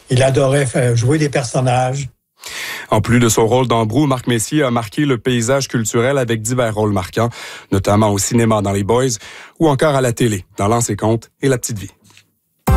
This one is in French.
Il adorait jouer des personnages. En plus de son rôle dans Brou, Marc Messier a marqué le paysage culturel avec divers rôles marquants, notamment au cinéma dans Les Boys ou encore à la télé dans L'Anse et Compte et La Petite Vie.